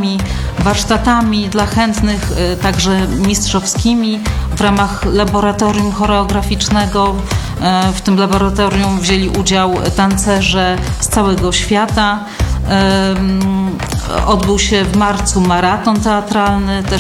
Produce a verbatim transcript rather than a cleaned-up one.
zajęciami, warsztatami dla chętnych, także mistrzowskimi w ramach laboratorium choreograficznego. W tym laboratorium wzięli udział tancerze z całego świata. Odbył się w marcu maraton teatralny, też